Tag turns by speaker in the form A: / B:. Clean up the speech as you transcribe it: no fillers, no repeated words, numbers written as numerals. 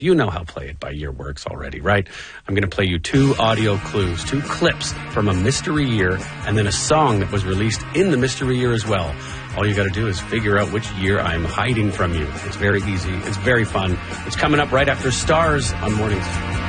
A: You know how Play It By Year works already, right? I'm going to play you 2 audio clues, 2 clips from a mystery year, and then a song that was released in the mystery year as well. All you got to do is figure out which year I'm hiding from you. It's very easy. It's very fun. It's coming up right after Stars on Mornings.